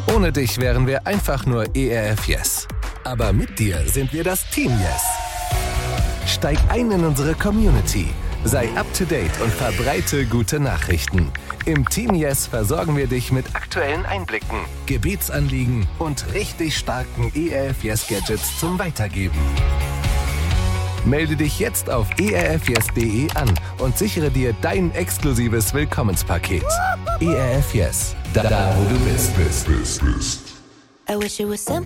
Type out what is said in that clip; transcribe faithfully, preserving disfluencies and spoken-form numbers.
Ohne dich wären wir einfach nur E R F Yes. Aber mit dir sind wir das Team Yes. Steig ein in unsere Community. Sei up to date und verbreite gute Nachrichten. Im Team Yes versorgen wir dich mit aktuellen Einblicken, Gebetsanliegen und richtig starken E R F Yes Gadgets zum Weitergeben. Melde dich jetzt auf e r f yes punkt d e an und sichere dir dein exklusives Willkommenspaket. E R F Yes, da, da wo du bist, bist, bist, bist. I wish it was simple.